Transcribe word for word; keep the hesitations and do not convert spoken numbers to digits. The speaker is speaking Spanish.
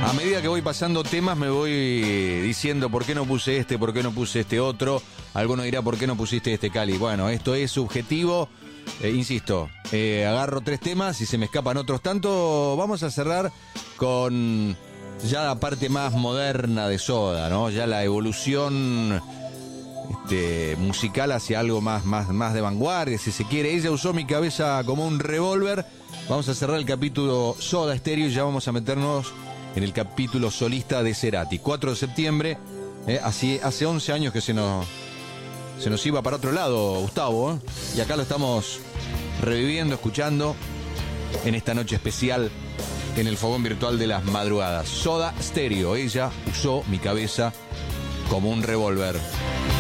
A medida que voy pasando temas me voy diciendo por qué no puse este, por qué no puse este otro. Alguno dirá por qué no pusiste este, Cali. Bueno, esto es subjetivo. Eh, insisto, eh, agarro tres temas y se me escapan otros tanto. Vamos a cerrar con ya la parte más moderna de Soda, ¿no? Ya la evolución este, musical hacia algo más, más, más de vanguardia, si se quiere. Ella usó mi cabeza como un revólver. Vamos a cerrar el capítulo Soda Stereo y ya vamos a meternos en el capítulo solista de Cerati. cuatro de septiembre, eh, así, hace once años que se nos, se nos iba para otro lado, Gustavo, ¿eh? Y acá lo estamos reviviendo, escuchando en esta noche especial en el fogón virtual de las madrugadas. Soda Stereo, ella usó mi cabeza como un revólver.